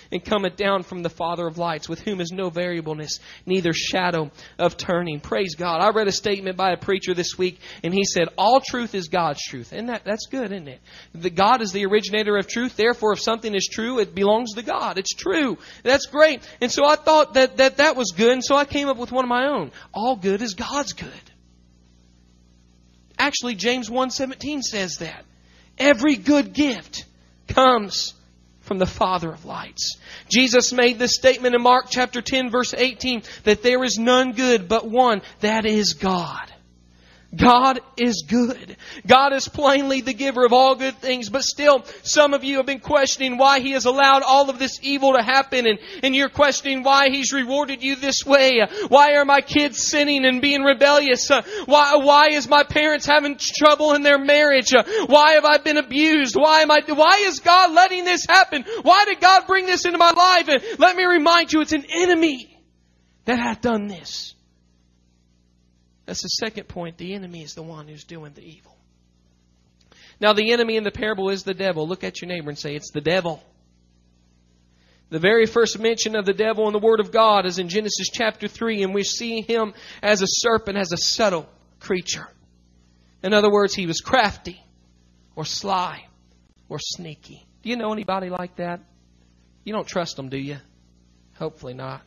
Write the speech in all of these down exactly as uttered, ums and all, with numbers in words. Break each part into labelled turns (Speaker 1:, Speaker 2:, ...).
Speaker 1: and cometh down from the Father of lights, with whom is no variableness, neither shadow of turning. Praise God. I read a statement by a preacher this week, and he said, all truth is God's truth. And that, that's good, isn't it? The God is the originator of truth. Therefore, if something is true, it belongs to God. It's true. That's great. And so I thought that that, that was good, and so I came up with one of my own. All good is God's good. Actually, James one seventeen says that. Every good gift comes from the Father of lights. Jesus made this statement in Mark chapter ten, verse eighteen, that there is none good but one, that is God. God is good. God is plainly the giver of all good things. But still, some of you have been questioning why He has allowed all of this evil to happen. And, and you're questioning why He's rewarded you this way. Why are my kids sinning and being rebellious? Why, why is my parents having trouble in their marriage? Why have I been abused? Why am I, why is God letting this happen? Why did God bring this into my life? And let me remind you, it's an enemy that hath done this. That's the second point. The enemy is the one who's doing the evil. Now, the enemy in the parable is the devil. Look at your neighbor and say, it's the devil. The very first mention of the devil in the Word of God is in Genesis chapter three, and we see him as a serpent, as a subtle creature. In other words, he was crafty or sly or sneaky. Do you know anybody like that? You don't trust them, do you? Hopefully not.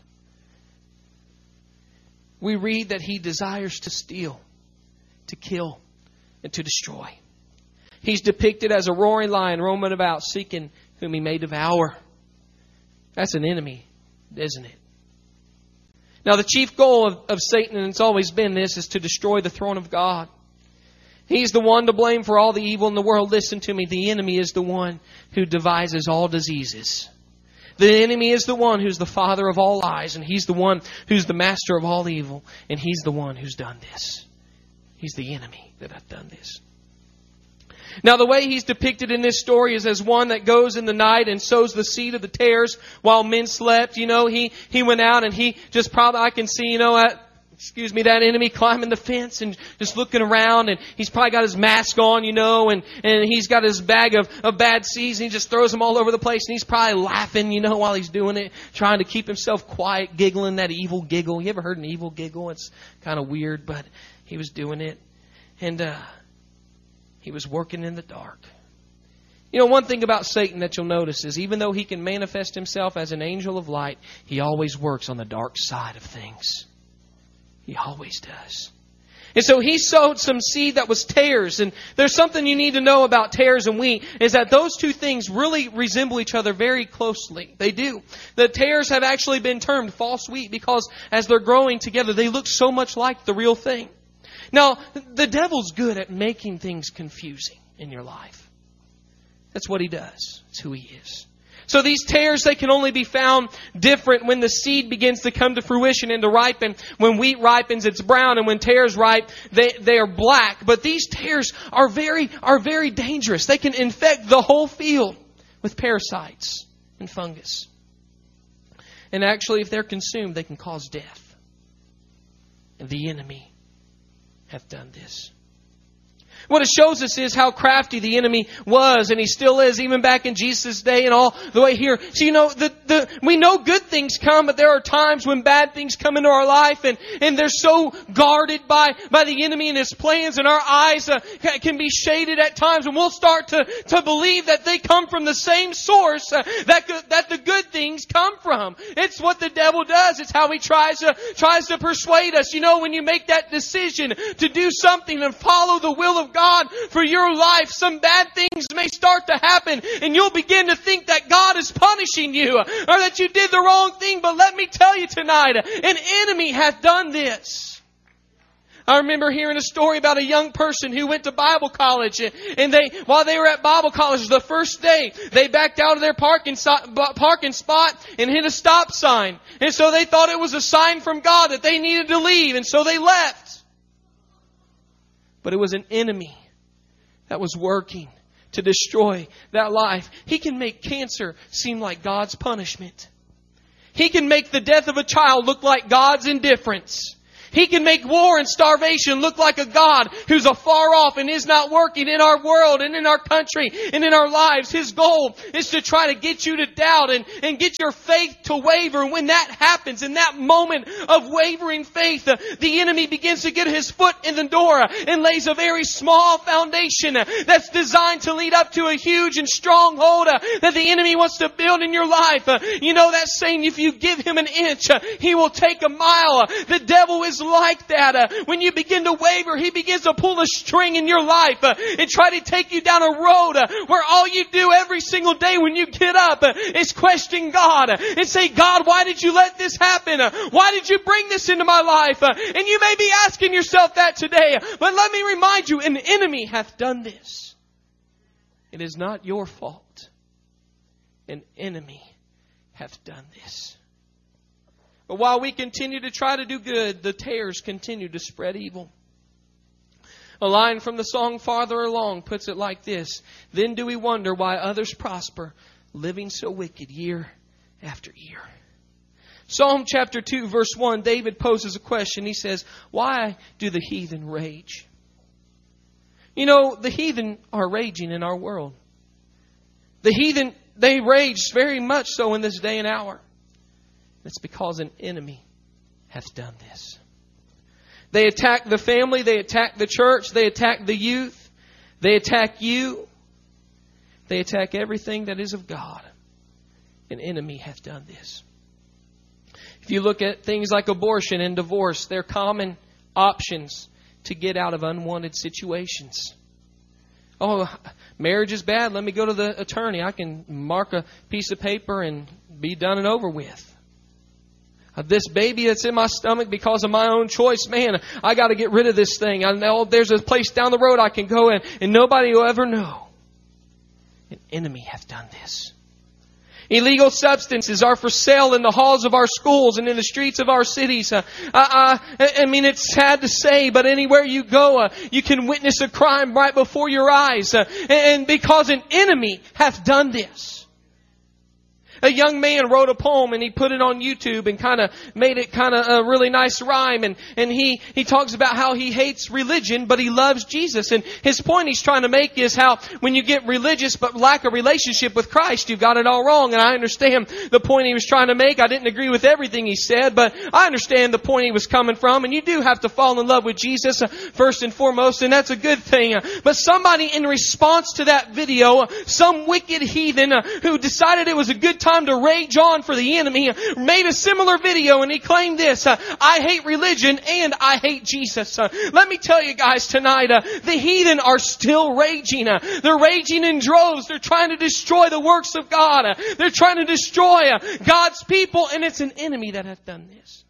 Speaker 1: We read that he desires to steal, to kill, and to destroy. He's depicted as a roaring lion roaming about, seeking whom he may devour. That's an enemy, isn't it? Now, the chief goal of, of Satan, and it's always been this, is to destroy the throne of God. He's the one to blame for all the evil in the world. Listen to me. The enemy is the one who devises all diseases. The enemy is the one who's the father of all lies, and he's the one who's the master of all evil, and he's the one who's done this. He's the enemy that hath done this. Now, the way he's depicted in this story is as one that goes in the night and sows the seed of the tares while men slept. You know, he, he went out and he just probably, I can see, you know, at, excuse me, that enemy climbing the fence and just looking around, and he's probably got his mask on, you know, and, and he's got his bag of, of bad seeds, and he just throws them all over the place, and he's probably laughing, you know, while he's doing it, trying to keep himself quiet, giggling that evil giggle. You ever heard an evil giggle? It's kind of weird, but he was doing it. And uh, he was working in the dark. You know, one thing about Satan that you'll notice is even though he can manifest himself as an angel of light, he always works on the dark side of things. He always does. And so he sowed some seed that was tares. And there's something you need to know about tares and wheat, is that those two things really resemble each other very closely. They do. The tares have actually been termed false wheat because as they're growing together, they look so much like the real thing. Now, the devil's good at making things confusing in your life. That's what he does. That's who he is. So these tares, they can only be found different when the seed begins to come to fruition and to ripen. When wheat ripens, it's brown, and when tares ripe, they, they are black. But these tares are very, are very dangerous. They can infect the whole field with parasites and fungus. And actually, if they're consumed, they can cause death. And the enemy hath done this. What it shows us is how crafty the enemy was, and he still is, even back in Jesus' day and all the way here. So, you know, the, the, we know good things come, but there are times when bad things come into our life, and, and they're so guarded by, by the enemy and his plans, and our eyes uh, can be shaded at times, and we'll start to, to believe that they come from the same source uh, that, that the good things come from. It's what the devil does. It's how he tries to, tries to persuade us. You know, when you make that decision to do something and follow the will of God, God for your life, some bad things may start to happen, and you'll begin to think that God is punishing you, or that you did the wrong thing. But let me tell you tonight, an enemy hath done this. I remember hearing a story about a young person who went to Bible college, and they, while they were at Bible college, the first day, they backed out of their parking spot, parking spot and hit a stop sign. And so they thought it was a sign from God that they needed to leave, and so they left. But it was an enemy that was working to destroy that life. He can make cancer seem like God's punishment. He can make the death of a child look like God's indifference. He can make war and starvation look like a God who's afar off and is not working in our world and in our country and in our lives. His goal is to try to get you to doubt and, and get your faith to waver. When that happens, in that moment of wavering faith, the enemy begins to get his foot in the door and lays a very small foundation that's designed to lead up to a huge and stronghold that the enemy wants to build in your life. You know that saying, if you give him an inch, he will take a mile. The devil is like that. When you begin to waver, he begins to pull a string in your life and try to take you down a road where all you do every single day when you get up is question God and say, God, why did you let this happen? Why did you bring this into my life? And you may be asking yourself that today, but let me remind you, an enemy hath done this. It is not your fault. An enemy hath done this. But while we continue to try to do good, the tares continue to spread evil. A line from the song Farther Along puts it like this: then do we wonder why others prosper, living so wicked year after year. Psalm chapter two verse one, David poses a question. He says, why do the heathen rage? You know, the heathen are raging in our world. The heathen, they rage very much so in this day and hour. It's because an enemy hath done this. They attack the family. They attack the church. They attack the youth. They attack you. They attack everything that is of God. An enemy hath done this. If you look at things like abortion and divorce, they're common options to get out of unwanted situations. Oh, marriage is bad. Let me go to the attorney. I can mark a piece of paper and be done and over with. This baby that's in my stomach because of my own choice, man, I got to get rid of this thing. I know there's a place down the road I can go in and nobody will ever know. An enemy hath done this. Illegal substances are for sale in the halls of our schools and in the streets of our cities. Uh, I, I, I mean, it's sad to say, but anywhere you go, uh, you can witness a crime right before your eyes. Uh, and because an enemy hath done this. A young man wrote a poem and he put it on YouTube and kind of made it kind of a really nice rhyme. And, and he, he talks about how he hates religion, but he loves Jesus. And his point he's trying to make is how when you get religious but lack a relationship with Christ, you've got it all wrong. And I understand the point he was trying to make. I didn't agree with everything he said, but I understand the point he was coming from. And you do have to fall in love with Jesus uh, first and foremost, and that's a good thing. Uh, but somebody in response to that video, uh, some wicked heathen uh, who decided it was a good time time to rage on for the enemy, made a similar video and he claimed this, uh, I hate religion and I hate Jesus. Uh, let me tell you guys tonight, uh, the heathen are still raging. Uh, they're raging in droves. They're trying to destroy the works of God. Uh, they're trying to destroy uh, God's people, and it's an enemy that hath done this.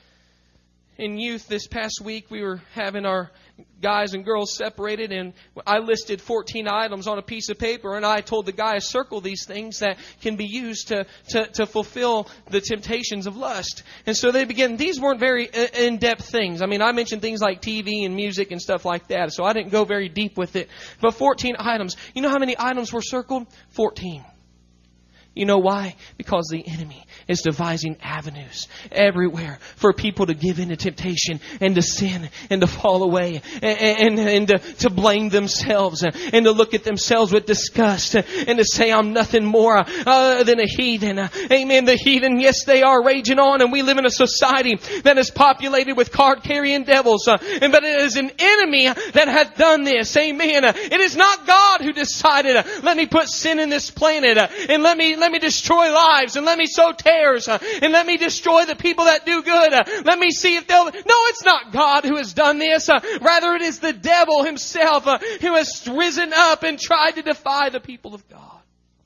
Speaker 1: In youth this past week, we were having our guys and girls separated, and I listed fourteen items on a piece of paper, and I told the guys, circle these things that can be used to, to, to fulfill the temptations of lust. And so they began. These weren't very in-depth things. I mean, I mentioned things like T V and music and stuff like that, so I didn't go very deep with it. But fourteen items. You know how many items were circled? fourteen. You know why? Because the enemy is devising avenues everywhere for people to give in to temptation and to sin and to fall away and, and, and to, to blame themselves and to look at themselves with disgust and to say, I'm nothing more uh, than a heathen. Amen. The heathen, yes, they are raging on, and we live in a society that is populated with card-carrying devils. Uh, and, but it is an enemy that hath done this. Amen. Uh, it is not God who decided, uh, let me put sin in this planet uh, and let me Let me destroy lives and let me sow tares uh, and let me destroy the people that do good. Uh, let me see if they'll... No, it's not God who has done this. Uh, rather, it is the devil himself uh, who has risen up and tried to defy the people of God.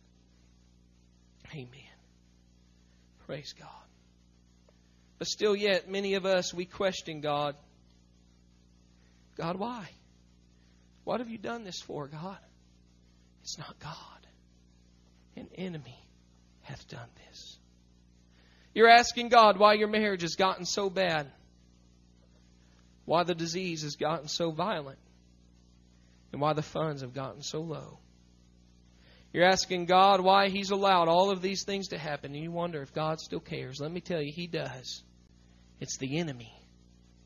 Speaker 1: Amen. Praise God. But still yet, many of us, we question God. God, why? What have you done this for, God? It's not God. An enemy hath done this. You're asking God why your marriage has gotten so bad. Why the disease has gotten so violent. And why the funds have gotten so low. You're asking God why He's allowed all of these things to happen. And you wonder if God still cares. Let me tell you, He does. It's the enemy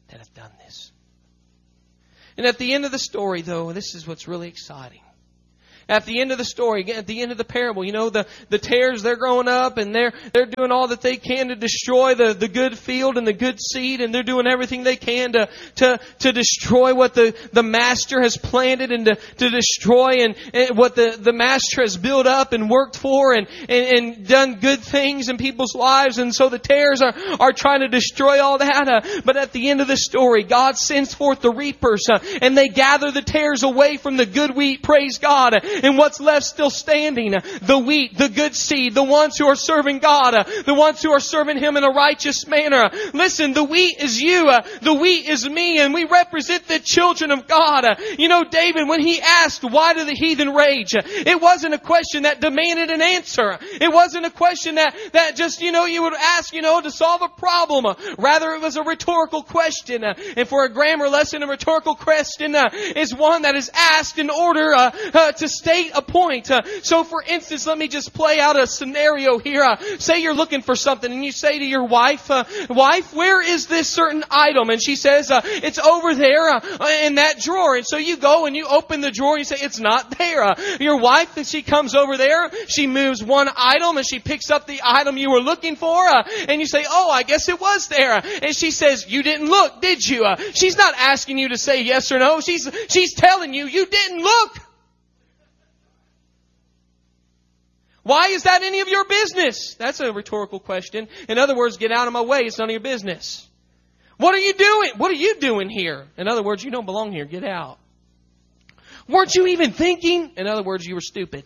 Speaker 1: that hath done this. And at the end of the story, though, this is what's really exciting. At the end of the story, again, at the end of the parable, you know, the, the tares, they're growing up and they're, they're doing all that they can to destroy the, the good field and the good seed, and they're doing everything they can to, to, to destroy what the, the master has planted and to, to destroy and, and what the, the master has built up and worked for and, and, and done good things in people's lives. And so the tares are, are trying to destroy all that. Uh, but at the end of the story, God sends forth the reapers uh, and they gather the tares away from the good wheat, praise God. And what's left still standing, the wheat, the good seed, the ones who are serving God, the ones who are serving Him in a righteous manner. Listen, the wheat is you, the wheat is me, and we represent the children of God. You know, David, when he asked, why do the heathen rage? It wasn't a question that demanded an answer. It wasn't a question that, that just, you know, you would ask, you know, to solve a problem. Rather, it was a rhetorical question. And for a grammar lesson, a rhetorical question is one that is asked in order uh, uh, to state a point. Uh, so for instance, let me just play out a scenario here. Uh, say you're looking for something and you say to your wife, uh, wife, where is this certain item? And she says, uh, it's over there uh, in that drawer. And so you go and you open the drawer and you say, it's not there. Uh, your wife, she comes over there, she moves one item and she picks up the item you were looking for. Uh, and you say, oh, I guess it was there. And she says, you didn't look, did you? Uh, she's not asking you to say yes or no. She's, she's telling you, you didn't look. Why is that any of your business? That's a rhetorical question. In other words, get out of my way. It's none of your business. What are you doing? What are you doing here? In other words, you don't belong here. Get out. Weren't you even thinking? In other words, you were stupid.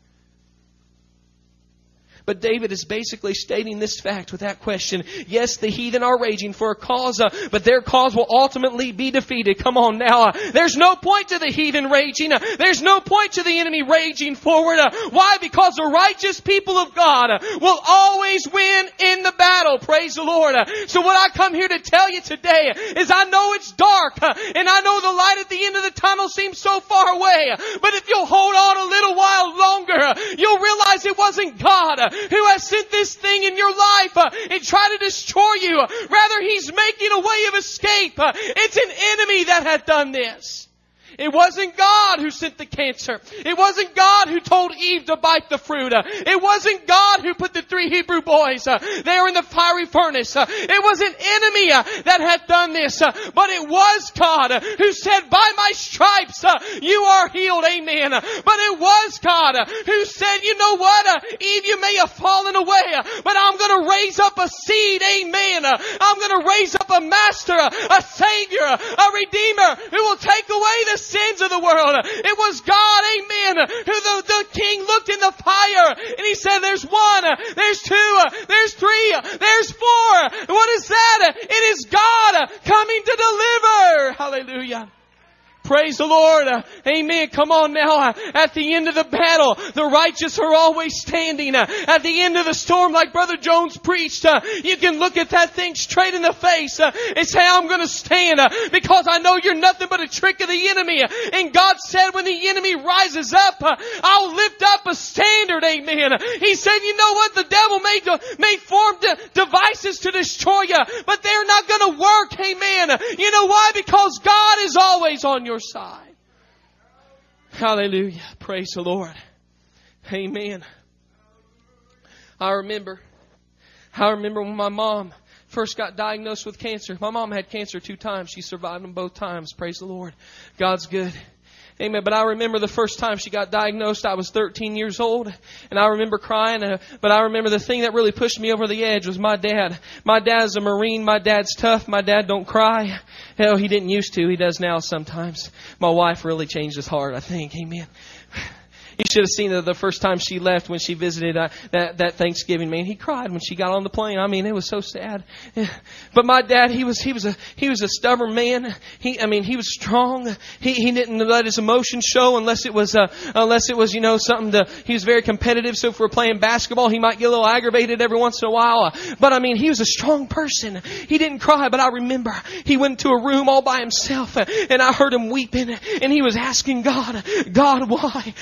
Speaker 1: But David is basically stating this fact with that question. Yes, the heathen are raging for a cause, uh, but their cause will ultimately be defeated. Come on now. Uh, there's no point to the heathen raging. Uh, there's no point to the enemy raging forward. Uh, why? Because the righteous people of God uh, will always win in the battle. Praise the Lord. Uh, so what I come here to tell you today is I know it's dark, uh, and I know the light at the end of the tunnel seems so far away. Uh, but if you'll hold on a little while longer, uh, you'll realize it wasn't God uh, who has sent this thing in your life uh, and try to destroy you. Rather, He's making a way of escape. Uh, it's an enemy that had done this. It wasn't God who sent the cancer. It wasn't God who told Eve to bite the fruit. Uh, it wasn't God who put the three Hebrew boys uh, there in the fiery furnace. Uh, it was an enemy uh, that had done this. Uh, but it was God uh, who said, by my stripes uh, you are healed. Amen. Uh, but it was God uh, who said, you know what? Uh, Eve, you may have fallen away, uh, but I'm going to raise up a seed. Amen. Uh, I'm going to raise up a master, uh, a savior, uh, a redeemer who will take away the sins of the world. It was God, amen, who the, the king looked in the fire and he said, there's one, there's two, there's three, there's four. What is that? It is God coming to deliver. Hallelujah. Praise the Lord. Uh, amen. Come on now. Uh, at the end of the battle, the righteous are always standing. Uh, at the end of the storm, like Brother Jones preached, uh, you can look at that thing straight in the face uh, and say, I'm going to stand uh, because I know you're nothing but a trick of the enemy. And God said, when the enemy rises up, uh, I'll lift up a standard. Amen. He said, you know what? The devil may, may form de- devices to destroy you, but they're not going to work. Amen. You know why? Because God is always on your side. Hallelujah. Praise the Lord. Amen. I remember, I remember when my mom first got diagnosed with cancer. My mom had cancer two times. She survived them both times. Praise the Lord. God's good. Amen. But I remember the first time she got diagnosed, I was thirteen years old. And I remember crying. Uh, but I remember the thing that really pushed me over the edge was my dad. My dad's a Marine. My dad's tough. My dad don't cry. Hell, he didn't used to. He does now sometimes. My wife really changed his heart, I think. Amen. You should have seen the, the first time she left when she visited uh, that, that Thanksgiving. Man, he cried when she got on the plane. I mean, it was so sad. But my dad, he was he was a he was a stubborn man. He, I mean, he was strong. He he didn't let his emotions show unless it was uh, unless it was you know something to. He was very competitive. So if we're playing basketball, he might get a little aggravated every once in a while. But I mean, he was a strong person. He didn't cry. But I remember he went to a room all by himself, and I heard him weeping, and he was asking God, God, why, God.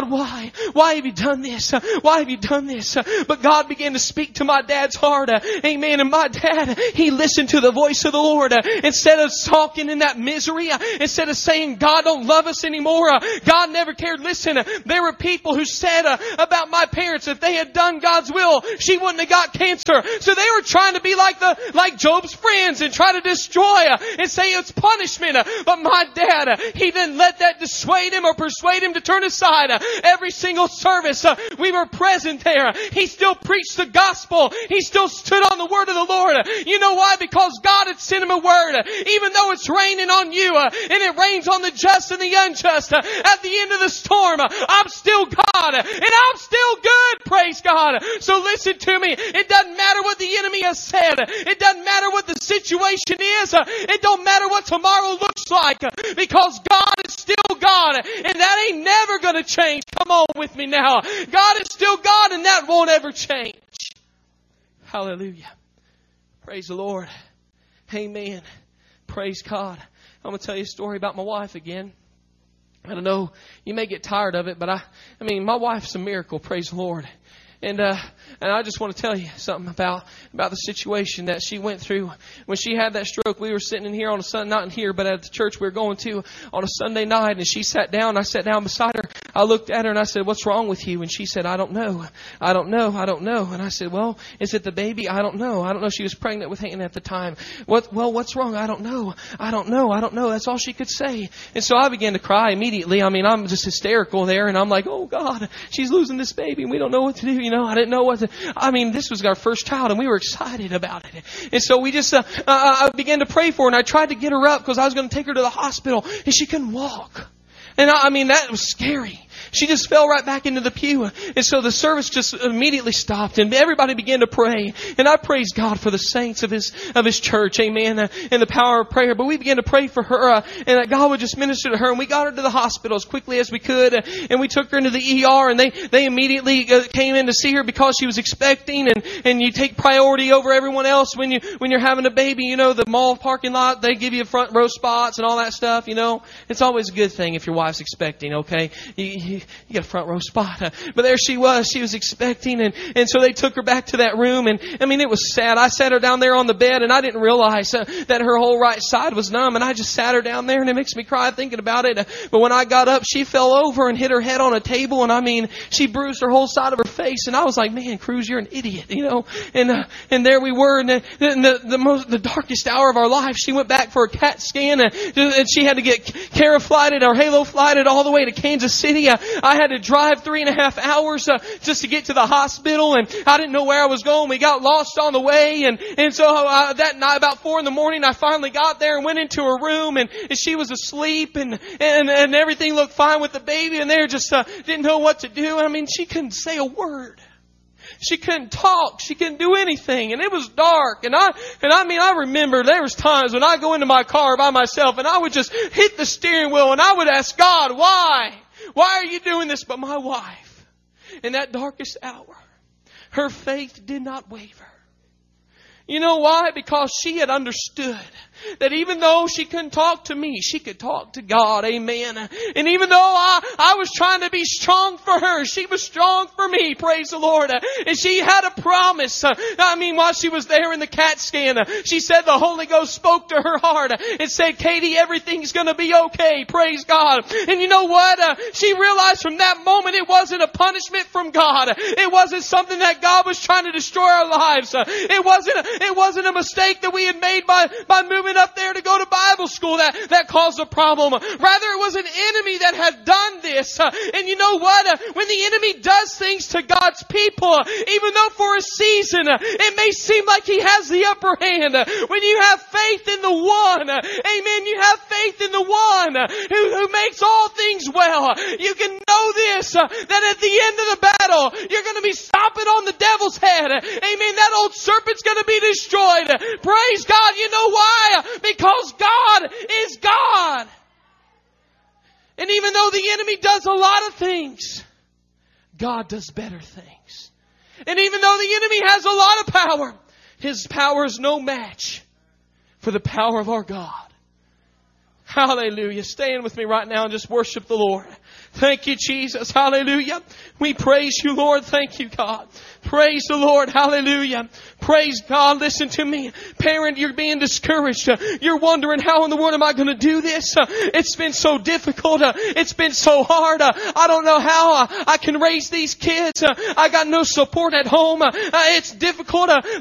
Speaker 1: God, why? Why have you done this? Why have you done this? But God began to speak to my dad's heart. Amen. And my dad, he listened to the voice of the Lord. Instead of talking in that misery, instead of saying God don't love us anymore, God never cared. Listen, there were people who said about my parents, if they had done God's will, she wouldn't have got cancer. So they were trying to be like the like Job's friends and try to destroy and say it's punishment. But my dad, he didn't let that dissuade him or persuade him to turn aside. Every single service, we were present there. He still preached the gospel. He still stood on the word of the Lord. You know why? Because God had sent him a word. Even though it's raining on you and it rains on the just and the unjust, at the end of the storm, I'm still God and I'm still good. Praise God. So listen to me. It doesn't matter what the enemy has said. It doesn't matter what the situation is. It don't matter what tomorrow looks like, because God is still God, and that ain't never going to change. Come on with me now. God is still God, and that won't ever change. Hallelujah. Praise the Lord. Amen. Praise God. I'm going to tell you a story about my wife again. I don't know, you may get tired of it, but I, I mean, my wife's a miracle. Praise the Lord. And uh, and I just want to tell you something about about the situation that she went through when she had that stroke. We were sitting in here on a Sunday, not in here, but at the church we were going to on a Sunday night, and she sat down. I sat down beside her. I looked at her and I said, "What's wrong with you?" And she said, "I don't know. I don't know. I don't know." And I said, "Well, is it the baby? I don't know. I don't know." She was pregnant with Hayden at the time. What? Well, what's wrong? I don't know. I don't know. I don't know. That's all she could say. And so I began to cry immediately. I mean, I'm just hysterical there, and I'm like, "Oh God, she's losing this baby, and we don't know what to do." You know, I didn't know what to. I mean, this was our first child, and we were excited about it. And so we just uh, uh, I began to pray for her, and I tried to get her up because I was going to take her to the hospital, and she couldn't walk. And I, I mean, that was scary. She just fell right back into the pew. And so the service just immediately stopped and everybody began to pray. And I praise God for the saints of His of His church. Amen. Uh, and the power of prayer. But we began to pray for her uh, and that God would just minister to her. And we got her to the hospital as quickly as we could. Uh, and we took her into the E R, and they, they immediately uh, came in to see her because she was expecting. And, and you take priority over everyone else when, you, when you're having a baby. You know, the mall parking lot, they give you front row spots and all that stuff. You know, it's always a good thing if your wife's expecting. Okay. You, you, You got a front row spot. But there she was. She was expecting. And, and so they took her back to that room. And I mean, it was sad. I sat her down there on the bed, and I didn't realize uh, that her whole right side was numb. And I just sat her down there, and it makes me cry thinking about it. But when I got up, she fell over and hit her head on a table. And I mean, she bruised her whole side of her face. And I was like, man, Cruz, you're an idiot, you know. And uh, and there we were in the, in the, the, most, the darkest hour of our life. She went back for a CAT scan. And, and she had to get Cara flighted or Halo flighted all the way to Kansas City. Uh, I had to drive three and a half hours uh, just to get to the hospital, and I didn't know where I was going. We got lost on the way, and and so uh, that night, about four in the morning, I finally got there and went into her room, and, and she was asleep, and, and and everything looked fine with the baby, and they just uh, didn't know what to do. I mean, she couldn't say a word. She couldn't talk. She couldn't do anything. And it was dark. And I, and I mean, I remember there was times when I go into my car by myself and I would just hit the steering wheel and I would ask God, why? Why are you doing this? But my wife, in that darkest hour, her faith did not waver. You know why? Because she had understood that even though she couldn't talk to me, she could talk to God. Amen. And even though I, I was trying to be strong for her, she was strong for me. Praise the Lord. And she had a promise. I mean, while she was there in the CAT scan, she said the Holy Ghost spoke to her heart and said, Katie, everything's going to be okay. Praise God. And you know what? Uh, she realized from that moment it wasn't a punishment from God. It wasn't something that God was trying to destroy our lives. Uh, it wasn't a, it wasn't a mistake that we had made by, by moving up there to go to Bible school that, that caused a problem. Rather, it was an enemy that had done this. Uh, and you know what? Uh, when the enemy does things to God's people, even though for a season uh, it may seem like he has the upper hand, uh, when you have faith in the one, uh, amen, you have faith in the one uh, who, who makes all things well, you can know this, uh, that at the end of the battle, you're going to be stomping on the devil's head. Uh, amen. That old serpent's going to be destroyed. Uh, praise God. You know why? Because God is God. And even though the enemy does a lot of things, God does better things. And even though the enemy has a lot of power, his power is no match for the power of our God. Hallelujah. Stand with me right now and just worship the Lord. Thank you, Jesus. Hallelujah. We praise you, Lord. Thank you, God. Praise the Lord. Hallelujah. Praise God. Listen to me. Parent, you're being discouraged. You're wondering, how in the world am I going to do this? It's been so difficult. It's been so hard. I don't know how I can raise these kids. I got no support at home. It's difficult.